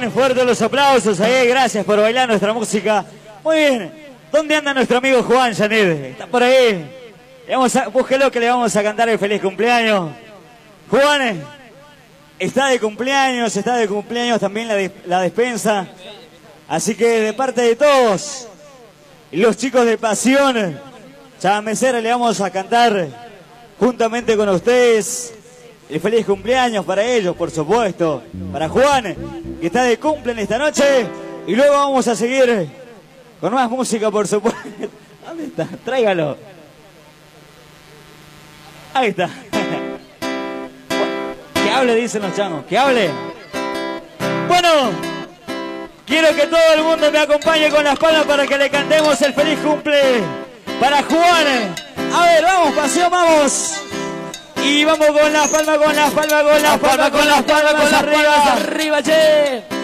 bien, fuerte los aplausos ahí, gracias por bailar nuestra música. Muy bien, ¿dónde anda nuestro amigo Juan Janet? ¿Está por ahí? Búsquelo que le vamos a cantar el feliz cumpleaños. Juan, está de cumpleaños también la despensa. Así que de parte de todos, los chicos de Pasión Chamamecera, le vamos a cantar juntamente con ustedes el feliz cumpleaños para ellos, por supuesto. Para Juan, que está de cumple en esta noche. Y luego vamos a seguir con más música, por supuesto. ¿Dónde está? Tráigalo. Ahí está. Que hable, dicen los changos. Que hable. Bueno, quiero que todo el mundo me acompañe con las palmas para que le cantemos el feliz cumple para Juan. A ver, vamos, Pasión, vamos. Y vamos con las palmas, con las palmas, con las palmas, con las palmas, con las palmas arriba, che.